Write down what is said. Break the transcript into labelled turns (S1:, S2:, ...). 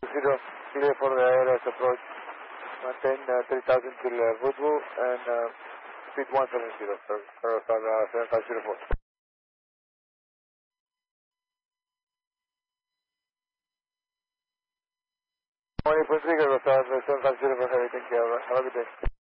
S1: Zero, clear for the ILS approach. Maintain 3000 till Woodville and speed 170 for 7504. Morning, Punta Rica, 7504, everything. Have a good day.